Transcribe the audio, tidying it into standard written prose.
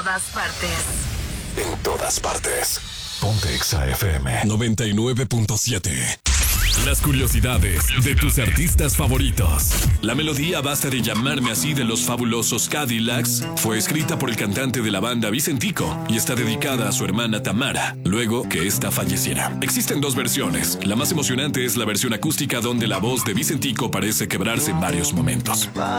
Todas partes. En todas partes. Ponte Exa FM 99.7. Las curiosidades de tus artistas favoritos. La melodía Basta de llamarme así de los fabulosos Cadillacs fue escrita por el cantante de la banda Vicentico y está dedicada a su hermana Tamara, luego que ésta falleciera. Existen dos versiones. La más emocionante es la versión acústica donde la voz de Vicentico parece quebrarse en varios momentos.